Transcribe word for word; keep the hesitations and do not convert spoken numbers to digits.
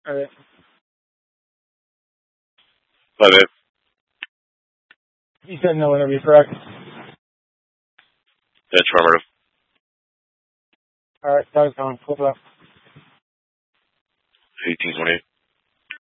All right. Bye, babe. You said no interview, correct? That's affirmative. All right, that was going. Flip it up. eighteen twenty-eight.